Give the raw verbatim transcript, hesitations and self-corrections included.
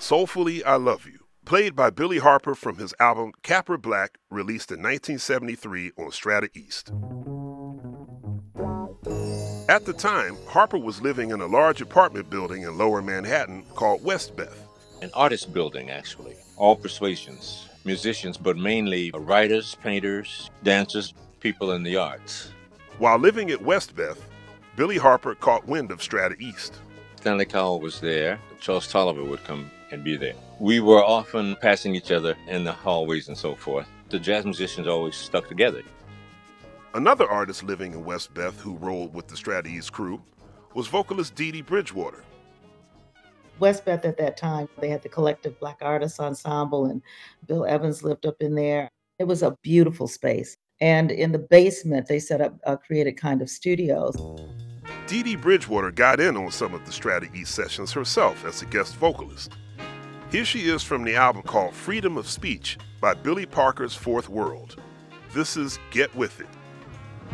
Soulfully I Love You, played by Billy Harper from his album Capra Black, released in nineteen seventy-three on Strata East. At the time, Harper was living in a large apartment building in Lower Manhattan called Westbeth. An artist building, actually. All persuasions. Musicians, but mainly writers, painters, dancers, people in the arts. While living at Westbeth, Billy Harper caught wind of Strata East. Stanley Cowell was there. Charles Tolliver would come and be there. We were often passing each other in the hallways and so forth. The jazz musicians always stuck together. Another artist living in Westbeth who rolled with the Strata East crew was vocalist Dee Dee Bridgewater. Westbeth at that time, they had the Collective Black Artists Ensemble, and Bill Evans lived up in there. It was a beautiful space. And in the basement, they set up uh, created kind of studios. Dee Dee Bridgewater got in on some of the Strata East sessions herself as a guest vocalist. Here she is from the album called Freedom of Speech by Billy Parker's Fourth World. This is Get With It.